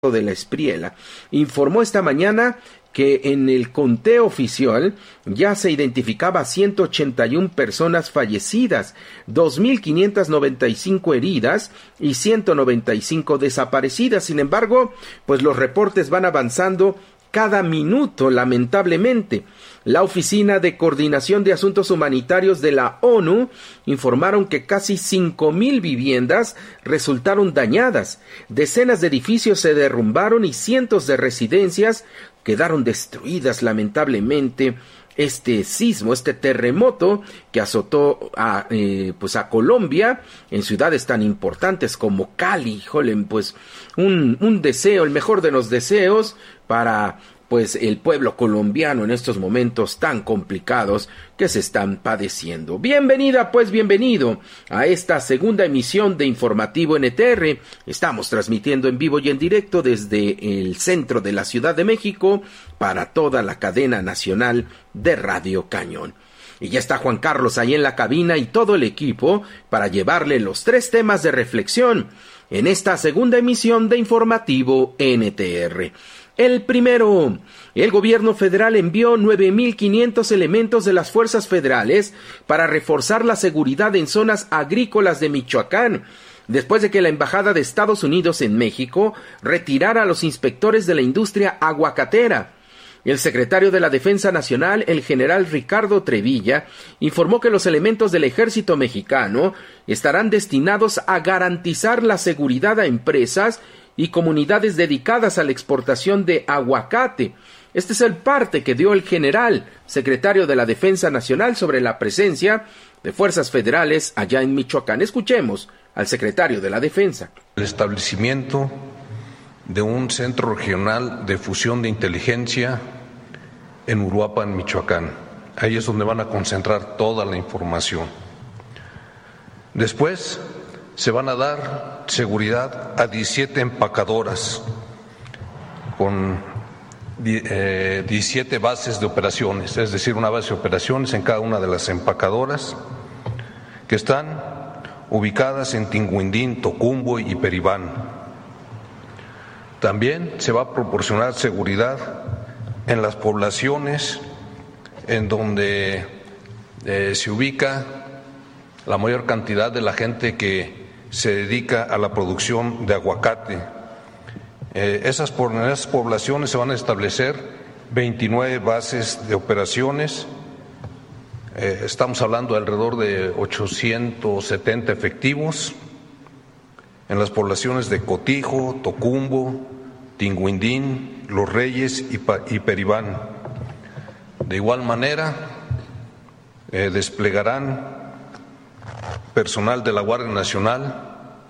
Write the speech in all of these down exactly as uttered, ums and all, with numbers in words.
de la Espriella, informó esta mañana que en el conteo oficial ya se identificaba ciento ochenta y una personas fallecidas, dos mil quinientas noventa y cinco heridas y ciento noventa y cinco desaparecidas. Sin embargo, pues los reportes van avanzando cada minuto, lamentablemente. La Oficina de Coordinación de Asuntos Humanitarios de la ONU informaron que casi cinco mil viviendas resultaron dañadas, decenas de edificios se derrumbaron y cientos de residencias quedaron destruidas, lamentablemente. Este sismo, este terremoto que azotó a, eh, pues a Colombia en ciudades tan importantes como Cali, híjole, pues un, un deseo, el mejor de los deseos para pues el pueblo colombiano en estos momentos tan complicados que se están padeciendo. Bienvenida, pues bienvenido a esta segunda emisión de Informativo N T R. Estamos transmitiendo en vivo y en directo desde el centro de la Ciudad de México para toda la cadena nacional de Radio Cañón. Y ya está Juan Carlos ahí en la cabina y todo el equipo para llevarle los tres temas de reflexión en esta segunda emisión de Informativo N T R. El primero, el gobierno federal envió nueve mil quinientos elementos de las fuerzas federales para reforzar la seguridad en zonas agrícolas de Michoacán, después de que la Embajada de Estados Unidos en México retirara a los inspectores de la industria aguacatera. El secretario de la Defensa Nacional, el general Ricardo Trevilla, informó que los elementos del ejército mexicano estarán destinados a garantizar la seguridad a empresas y comunidades dedicadas a la exportación de aguacate. Este es el parte que dio el general secretario de la Defensa Nacional sobre la presencia de fuerzas federales allá en Michoacán. Escuchemos al secretario de la Defensa. El establecimiento de un centro regional de fusión de inteligencia en Uruapan, Michoacán. Ahí es donde van a concentrar toda la información. Después se van a dar seguridad a diecisiete empacadoras con eh, diecisiete bases de operaciones, es decir, una base de operaciones en cada una de las empacadoras que están ubicadas en Tinguindín, Tocumbo y Peribán. También se va a proporcionar seguridad en las poblaciones en donde eh, se ubica la mayor cantidad de la gente que se dedica a la producción de aguacate. Eh, esas, por, en esas poblaciones se van a establecer veintinueve bases de operaciones. Eh, estamos hablando de alrededor de ochocientos setenta efectivos en las poblaciones de Cotijo, Tocumbo, Tinguindín, Los Reyes y, pa, y Peribán. De igual manera, eh, desplegarán personal de la Guardia Nacional,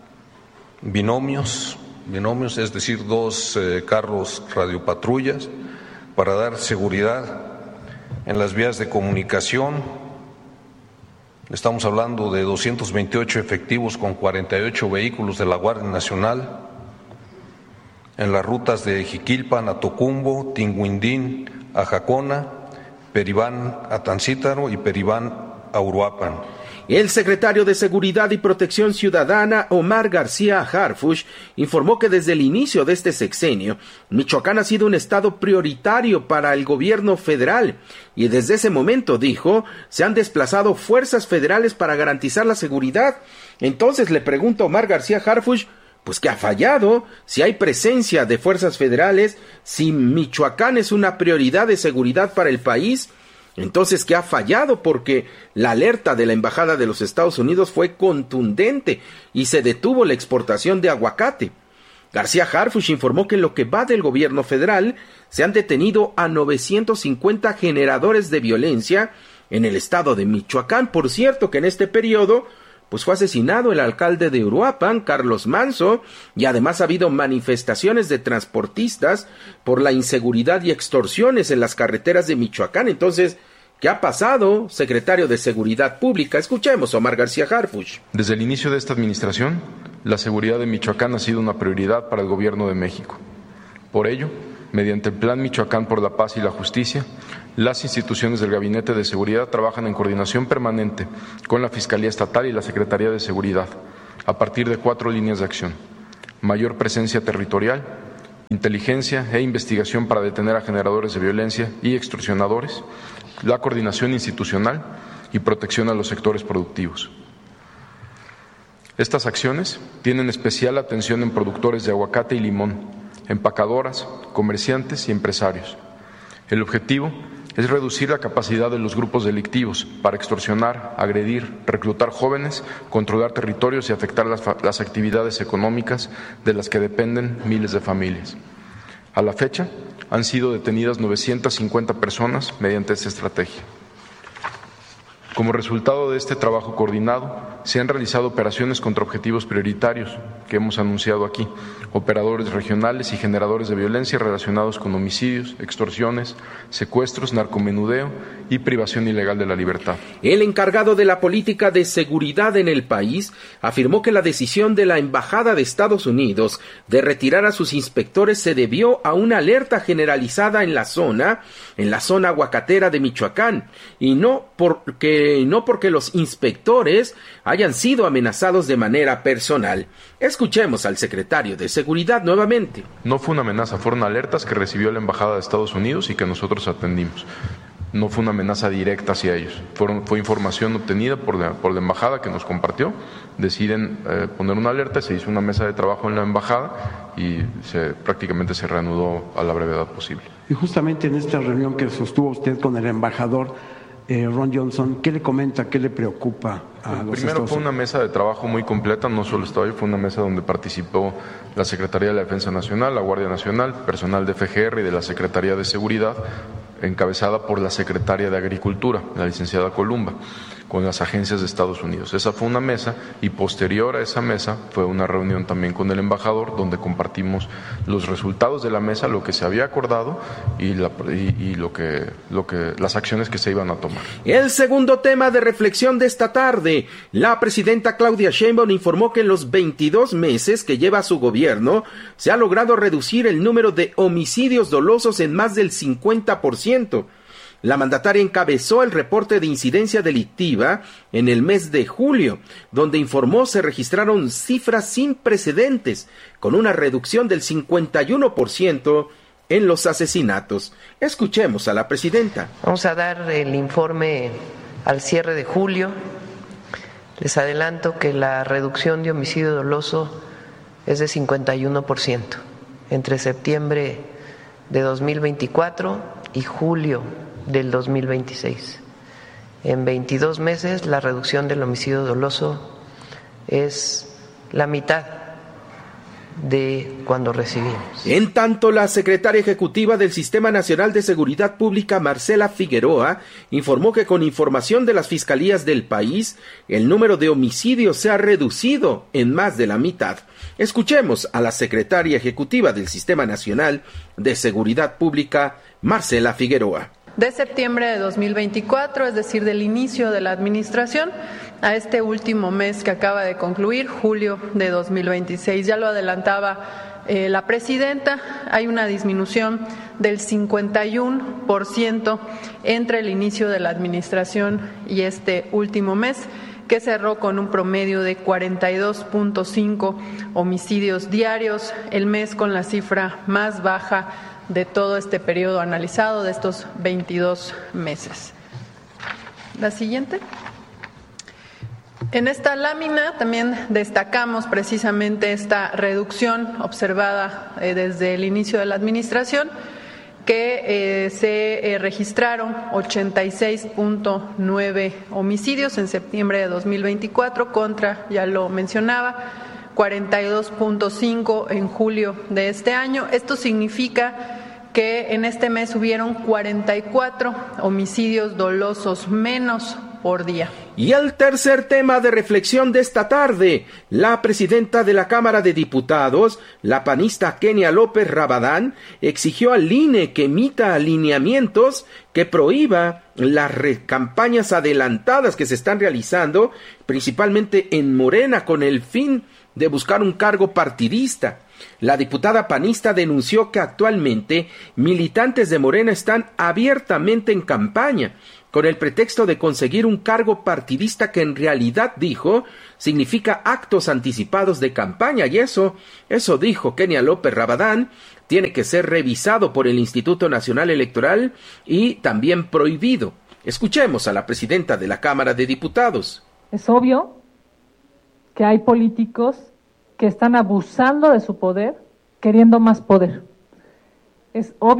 binomios, binomios, es decir, dos eh, carros radiopatrullas para dar seguridad en las vías de comunicación. Estamos hablando de doscientos veintiocho efectivos con cuarenta y ocho vehículos de la Guardia Nacional en las rutas de Jiquilpan a Tocumbo, Tinguindín a Jacona, Peribán a Tancítaro y Peribán a Uruapan. El secretario de Seguridad y Protección Ciudadana, Omar García Harfuch, informó que desde el inicio de este sexenio, Michoacán ha sido un estado prioritario para el gobierno federal y desde ese momento, dijo, se han desplazado fuerzas federales para garantizar la seguridad. Entonces le pregunto a Omar García Harfuch, pues ¿qué ha fallado? Si hay presencia de fuerzas federales, si Michoacán es una prioridad de seguridad para el país, entonces, ¿qué ha fallado? Porque la alerta de la Embajada de los Estados Unidos fue contundente y se detuvo la exportación de aguacate. García Harfuch informó que en lo que va del gobierno federal se han detenido a novecientos cincuenta generadores de violencia en el estado de Michoacán. Por cierto que en este periodo pues fue asesinado el alcalde de Uruapan, Carlos Manso, y además ha habido manifestaciones de transportistas por la inseguridad y extorsiones en las carreteras de Michoacán. Entonces, ¿qué ha pasado, secretario de Seguridad Pública? Escuchemos a Omar García Harfuch. Desde el inicio de esta administración, la seguridad de Michoacán ha sido una prioridad para el Gobierno de México. Por ello, mediante el Plan Michoacán por la Paz y la Justicia, las instituciones del Gabinete de Seguridad trabajan en coordinación permanente con la Fiscalía Estatal y la Secretaría de Seguridad, a partir de cuatro líneas de acción: mayor presencia territorial, inteligencia e investigación para detener a generadores de violencia y extorsionadores, la coordinación institucional y protección a los sectores productivos. Estas acciones tienen especial atención en productores de aguacate y limón, empacadoras, comerciantes y empresarios. El objetivo es reducir la capacidad de los grupos delictivos para extorsionar, agredir, reclutar jóvenes, controlar territorios y afectar las, las actividades económicas de las que dependen miles de familias. A la fecha, han sido detenidas novecientas cincuenta personas mediante esta estrategia. Como resultado de este trabajo coordinado, se han realizado operaciones contra objetivos prioritarios que hemos anunciado aquí, operadores regionales y generadores de violencia relacionados con homicidios, extorsiones, secuestros, narcomenudeo y privación ilegal de la libertad. El encargado de la política de seguridad en el país afirmó que la decisión de la Embajada de Estados Unidos de retirar a sus inspectores se debió a una alerta generalizada en la zona, en la zona aguacatera de Michoacán, y no porque no porque los inspectores hayan sido amenazados de manera personal. Escuchemos al secretario de Seguridad nuevamente. No fue una amenaza, fueron alertas que recibió la Embajada de Estados Unidos y que nosotros atendimos. No fue una amenaza directa hacia ellos. Fueron, fue información obtenida por la, por la Embajada que nos compartió. Deciden eh, poner una alerta, se hizo una mesa de trabajo en la Embajada y se, prácticamente se reanudó a la brevedad posible. Y justamente en esta reunión que sostuvo usted con el embajador, Eh, Ron Johnson, ¿qué le comenta, qué le preocupa a los Primero Estados fue una mesa de trabajo muy completa, no solo estaba yo, fue una mesa donde participó la Secretaría de la Defensa Nacional, la Guardia Nacional, personal de F G R y de la Secretaría de Seguridad, encabezada por la Secretaria de Agricultura, la licenciada Columba, con las agencias de Estados Unidos. Esa fue una mesa y posterior a esa mesa fue una reunión también con el embajador donde compartimos los resultados de la mesa, lo que se había acordado y, la, y, y lo que, lo que, las acciones que se iban a tomar. El segundo tema de reflexión de esta tarde, la presidenta Claudia Sheinbaum informó que en los veintidós meses que lleva su gobierno se ha logrado reducir el número de homicidios dolosos en más del cincuenta por ciento. La mandataria encabezó el reporte de incidencia delictiva en el mes de julio, donde informó se registraron cifras sin precedentes, con una reducción del cincuenta y uno por ciento en los asesinatos. Escuchemos a la presidenta. Vamos a dar el informe al cierre de julio. Les adelanto que la reducción de homicidio doloso es de cincuenta y uno por ciento entre septiembre de dos mil veinticuatro y julio del dos mil veintiséis. En veintidós meses la reducción del homicidio doloso es la mitad de cuando recibimos. En tanto, la secretaria ejecutiva del Sistema Nacional de Seguridad Pública, Marcela Figueroa, informó que con información de las fiscalías del país, el número de homicidios se ha reducido en más de la mitad. Escuchemos a la secretaria ejecutiva del Sistema Nacional de Seguridad Pública, Marcela Figueroa. De septiembre de dos mil veinticuatro, es decir, del inicio de la administración, a este último mes que acaba de concluir, julio de dos mil veintiséis. Ya lo adelantaba eh, la presidenta, hay una disminución del cincuenta y uno por ciento entre el inicio de la administración y este último mes, que cerró con un promedio de cuarenta y dos punto cinco homicidios diarios, el mes con la cifra más baja de todo este periodo analizado, de estos veintidós meses. La siguiente. En esta lámina también destacamos precisamente esta reducción observada eh, desde el inicio de la administración, que eh, se eh, registraron ochenta y seis punto nueve homicidios en septiembre de dos mil veinticuatro contra, ya lo mencionaba, cuarenta y dos punto cinco en julio de este año. Esto significa que en este mes hubieron cuarenta y cuatro homicidios dolosos menos por día. Y el tercer tema de reflexión de esta tarde, la presidenta de la Cámara de Diputados, la panista Kenia López Rabadán, exigió al I N E que emita alineamientos que prohíba las campañas adelantadas que se están realizando, principalmente en Morena, con el fin de buscar un cargo partidista. La diputada panista denunció que actualmente militantes de Morena están abiertamente en campaña con el pretexto de conseguir un cargo partidista que en realidad, dijo, significa actos anticipados de campaña, y eso, eso dijo Kenia López Rabadán, tiene que ser revisado por el Instituto Nacional Electoral y también prohibido. Escuchemos a la presidenta de la Cámara de Diputados. Es obvio que hay políticos que están abusando de su poder, queriendo más poder. Es obvio